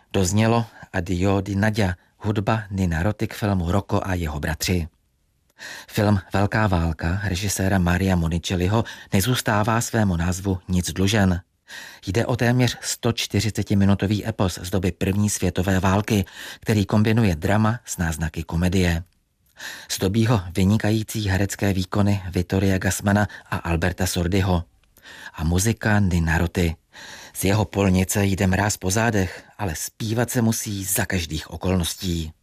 Doznělo Addio di Nadia, hudba Nina Roti k filmu Rocco a jeho bratři. Film Velká válka režiséra Maria Monicelliho nezůstává svému názvu nic dlužen. Jde o téměř 140-minutový epos z doby první světové války, který kombinuje drama s náznaky komedie. Zdobí ho vynikající herecké výkony Vittoria Gassmana a Alberta Sordiho. A muzika Nina Roti. Z jeho polnice jde mráz po zádech, ale zpívat se musí za každých okolností.